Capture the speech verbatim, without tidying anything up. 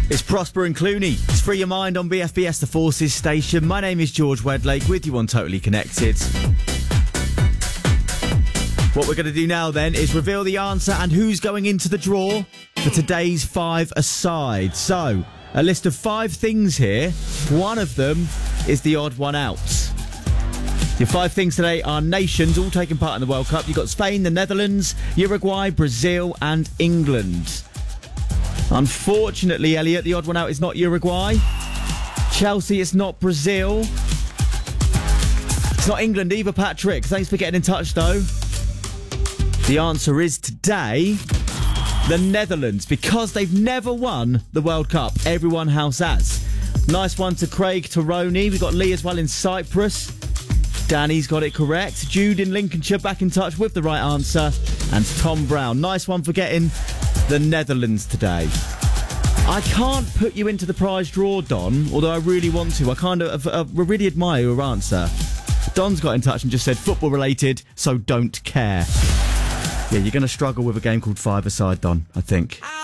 It's Prosper and Clooney. It's Free Your Mind on B F B S, the Forces station. My name is George Wedlake, with you on Totally Connected. What we're going to do now, then, is reveal the answer and who's going into the draw for today's five-a-side. So, a list of five things here. One of them is the odd one out. Your five things today are nations, all taking part in the World Cup. You've got Spain, the Netherlands, Uruguay, Brazil and England. Unfortunately, Elliot, the odd one out is not Uruguay. Chelsea, it's not Brazil. It's not England either, Patrick. Thanks for getting in touch, though. The answer is today, the Netherlands, because they've never won the World Cup. Everyone else has. Nice one to Craig Taroni. We've got Lee as well in Cyprus. Danny's got it correct. Jude in Lincolnshire back in touch with the right answer. And Tom Brown. Nice one for getting the Netherlands today. I can't put you into the prize draw, Don, although I really want to. I kind of I really admire your answer. Don's got in touch and just said football related, so don't care. Yeah, you're going to struggle with a game called Five-a-Side, Don, I think.